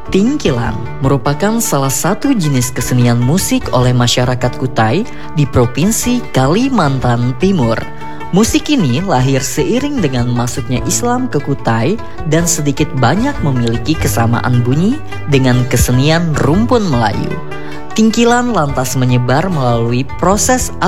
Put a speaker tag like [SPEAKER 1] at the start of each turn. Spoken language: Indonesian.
[SPEAKER 1] Tingkilan merupakan salah satu jenis kesenian musik oleh masyarakat Kutai di Provinsi Kalimantan Timur. Musik ini lahir seiring dengan masuknya Islam ke Kutai dan sedikit banyak memiliki kesamaan bunyi dengan kesenian rumpun Melayu. Tingkilan lantas menyebar melalui proses